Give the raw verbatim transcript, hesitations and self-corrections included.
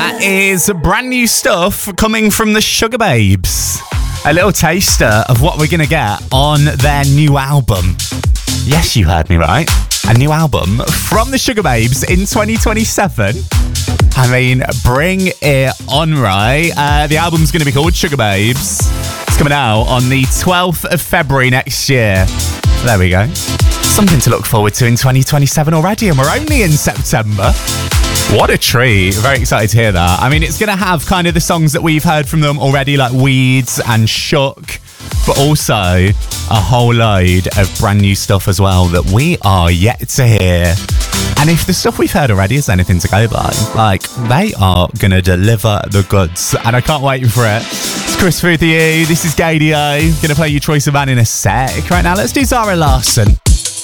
That is brand new stuff coming from the Sugar Babes. A little taster of what we're going to get on their new album. Yes, you heard me right. A new album from the Sugar Babes in twenty twenty-seven. I mean, bring it on, right? Uh, the album's going to be called Sugar Babes. It's coming out on the twelfth of February next year. There we go. Something to look forward to in twenty twenty-seven already, and we're only in September. What a treat. Very excited to hear that. I mean, it's going to have kind of the songs that we've heard from them already, like Weeds and Shook, but also a whole load of brand new stuff as well that we are yet to hear. And if the stuff we've heard already is anything to go by, like, they are going to deliver the goods. And I can't wait for it. It's Chris with you. This is Gadio. Going to play you Troye Sivan in a sec. Right now, let's do Zara Larsson.